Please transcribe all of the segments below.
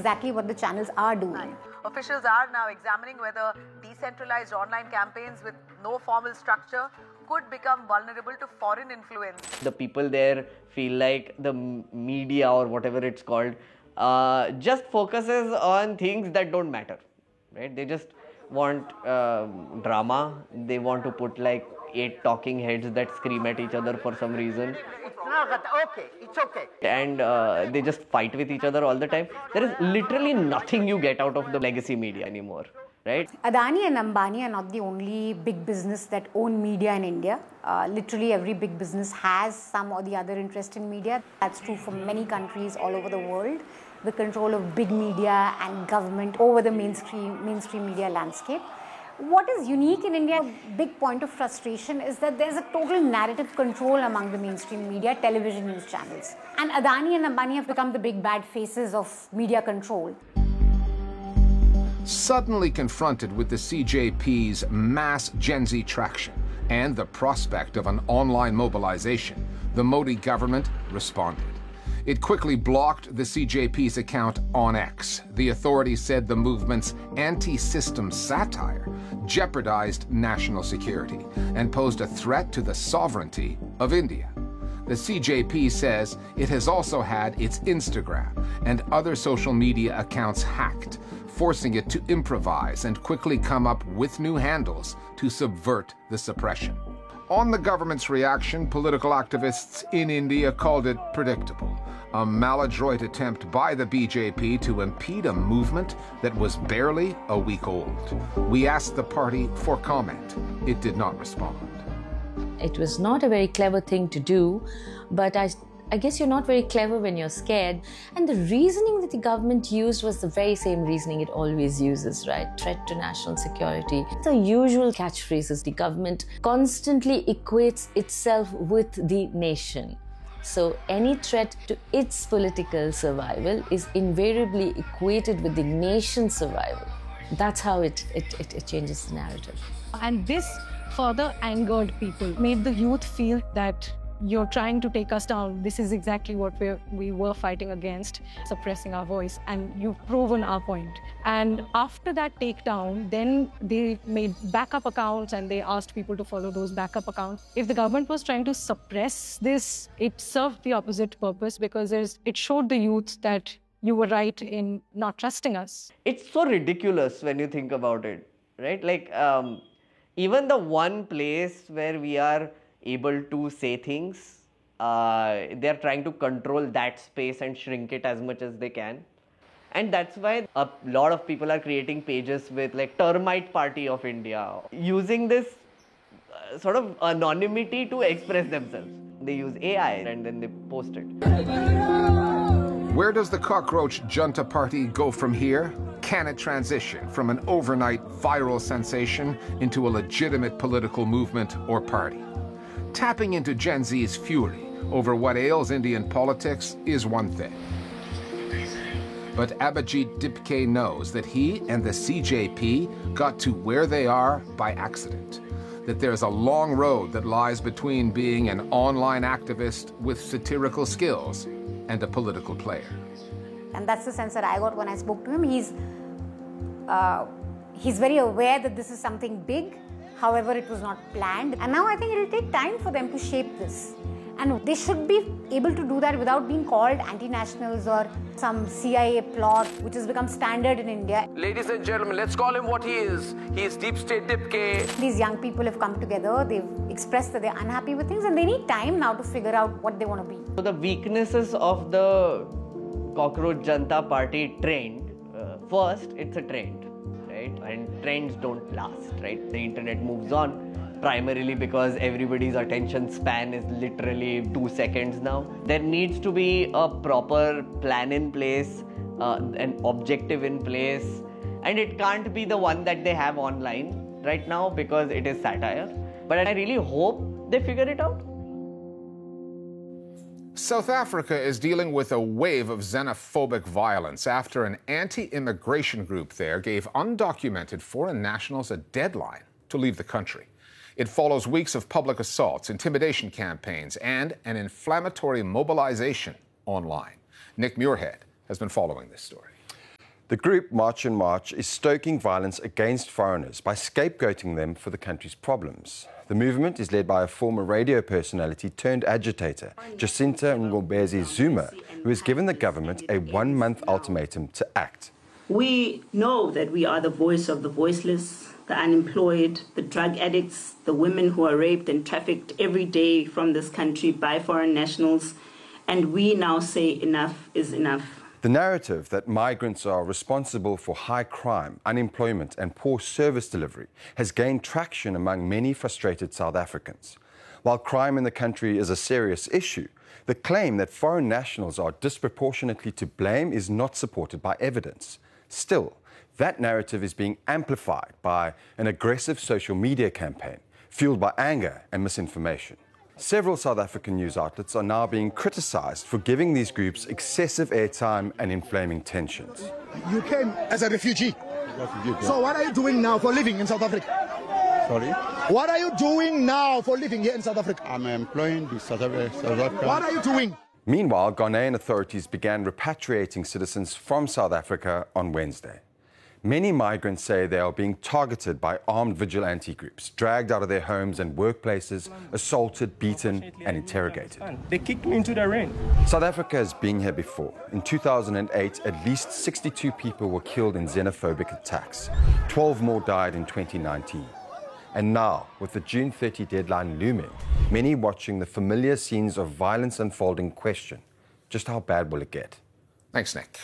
exactly what the channels are doing. Officials are now examining whether decentralized online campaigns with no formal structure could become vulnerable to foreign influence. The people there feel like the media or whatever it's called just focuses on things that don't matter, right? They just want drama. They want to put like 8 talking heads that scream at each other for some reason. It's okay. And they just fight with each other all the time. There is literally nothing you get out of the legacy media anymore, right? Adani and Ambani are not the only big business that own media in India. Literally every big business has some or the other interest in media. That's true for many countries all over the world. The control of big media and government over the mainstream media landscape. What is unique in India, a big point of frustration, is that there's a total narrative control among the mainstream media, television news channels. And Adani and Ambani have become the big bad faces of media control. Suddenly confronted with the CJP's mass Gen Z traction and the prospect of an online mobilization, the Modi government responded. It quickly blocked the CJP's account on X. The authorities said the movement's anti-system satire jeopardized national security and posed a threat to the sovereignty of India. The CJP says it has also had its Instagram and other social media accounts hacked, forcing it to improvise and quickly come up with new handles to subvert the suppression. On the government's reaction, political activists in India called it predictable, a maladroit attempt by the BJP to impede a movement that was barely a week old. We asked the party for comment. It did not respond. It was not a very clever thing to do, but I guess you're not very clever when you're scared. And the reasoning that the government used was the very same reasoning it always uses, right? Threat to national security. The usual catchphrases. The government constantly equates itself with the nation. So any threat to its political survival is invariably equated with the nation's survival. That's how it changes the narrative. And this further angered people, made the youth feel that you're trying to take us down. This is exactly what we were fighting against, suppressing our voice, and you've proven our point. And after that takedown, then they made backup accounts and they asked people to follow those backup accounts. If the government was trying to suppress this, it served the opposite purpose because it showed the youth that you were right in not trusting us. It's so ridiculous when you think about it, right? Like, even the one place where we are able to say things, they're trying to control that space and shrink it as much as they can. And that's why a lot of people are creating pages with like Termite Party of India, using this sort of anonymity to express themselves. They use AI and then they post it. Where does the cockroach junta party go from here? Can it transition from an overnight viral sensation into a legitimate political movement or party? Tapping into Gen Z's fury over what ails Indian politics is one thing. But Abhijit Dipke knows that he and the CJP got to where they are by accident, that there's a long road that lies between being an online activist with satirical skills and a political player. And that's the sense that I got when I spoke to him. He's very aware that this is something big. However, it was not planned. And now I think it'll take time for them to shape this. And they should be able to do that without being called anti-nationals or some CIA plot, which has become standard in India. Ladies and gentlemen, let's call him what he is. He is Deep State Dipke. These young people have come together, they've expressed that they're unhappy with things, and they need time now to figure out what they want to be. So the weaknesses of the Cockroach Janta Party trend, first, it's a trend, right? And trends don't last, right? The internet moves on. Primarily because everybody's attention span is literally 2 seconds now. There needs to be a proper plan in place, an objective in place, and it can't be the one that they have online right now because it is satire. But I really hope they figure it out. South Africa is dealing with a wave of xenophobic violence after an anti-immigration group there gave undocumented foreign nationals a deadline to leave the country. It follows weeks of public assaults, intimidation campaigns, and an inflammatory mobilization online. Nick Muirhead has been following this story. The group March and March is stoking violence against foreigners by scapegoating them for the country's problems. The movement is led by a former radio personality turned agitator, Jacinta Ngombezi Zuma, who has given the government a 1-month ultimatum to act. We know that we are the voice of the voiceless, the unemployed, the drug addicts, the women who are raped and trafficked every day from this country by foreign nationals, and we now say enough is enough. The narrative that migrants are responsible for high crime, unemployment and poor service delivery has gained traction among many frustrated South Africans. While crime in the country is a serious issue, the claim that foreign nationals are disproportionately to blame is not supported by evidence. Still, that narrative is being amplified by an aggressive social media campaign fueled by anger and misinformation. Several South African news outlets are now being criticized for giving these groups excessive airtime and inflaming tensions. You came as a refugee. So what are you doing now for living in South Africa? Sorry? What are you doing now for living here in South Africa? I'm employing the South Africa. What are you doing? Meanwhile, Ghanaian authorities began repatriating citizens from South Africa on Wednesday. Many migrants say they are being targeted by armed vigilante groups, dragged out of their homes and workplaces, assaulted, beaten and interrogated. They kicked me into the rain. South Africa has been here before. In 2008, at least 62 people were killed in xenophobic attacks. 12 more died in 2019. And now, with the June 30 deadline looming, many watching the familiar scenes of violence unfolding question, just how bad will it get? Thanks, Nick.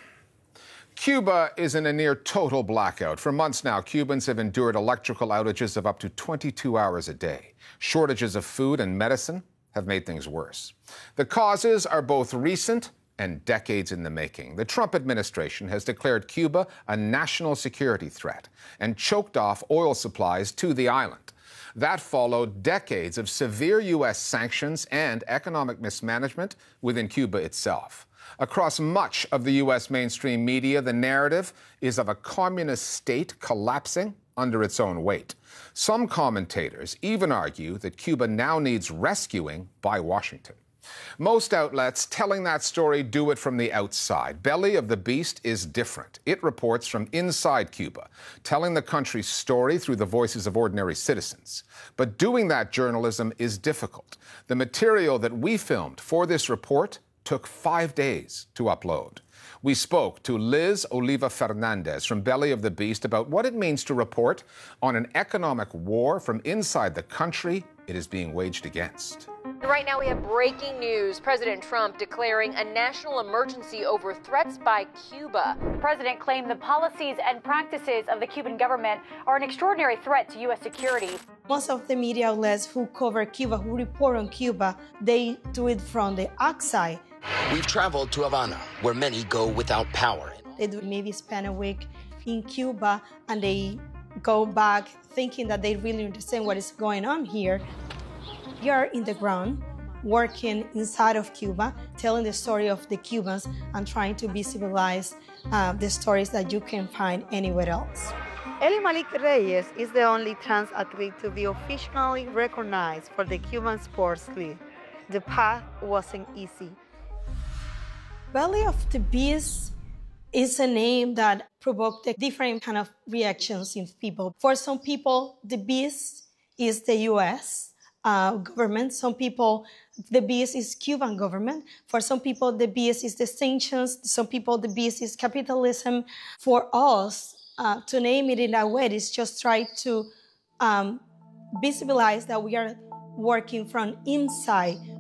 Cuba is in a near total blackout. For months now, Cubans have endured electrical outages of up to 22 hours a day. Shortages of food and medicine have made things worse. The causes are both recent and decades in the making. The Trump administration has declared Cuba a national security threat and choked off oil supplies to the island. That followed decades of severe U.S. sanctions and economic mismanagement within Cuba itself. Across much of the U.S. mainstream media, the narrative is of a communist state collapsing under its own weight. Some commentators even argue that Cuba now needs rescuing by Washington. Most outlets telling that story do it from the outside. Belly of the Beast is different. It reports from inside Cuba, telling the country's story through the voices of ordinary citizens. But doing that journalism is difficult. The material that we filmed for this report took 5 days to upload. We spoke to Liz Oliva Fernandez from Belly of the Beast about what it means to report on an economic war from inside the country it is being waged against. Right now we have breaking news. President Trump declaring a national emergency over threats by Cuba. The president claimed the policies and practices of the Cuban government are an extraordinary threat to U.S. security. Most of the media outlets who cover Cuba, who report on Cuba, they do it from the outside. We've traveled to Havana, where many go without power. They do maybe spend a week in Cuba and they go back thinking that they really understand what is going on here. You're in the ground, working inside of Cuba, telling the story of the Cubans and trying to visualize the stories that you can find anywhere else. Eli Malik Reyes is the only trans athlete to be officially recognized for the Cuban Sports League. The path wasn't easy. Belly of the Beast is a name that provoked different kind of reactions in people. For some people, the beast is the U.S. government. Some people, the beast is Cuban government. For some people, the beast is the sanctions. Some people, the beast is capitalism. For us, to name it in that way is just try to visualize that we are working from inside